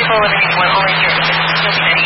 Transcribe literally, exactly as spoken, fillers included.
people living in Fort only during the business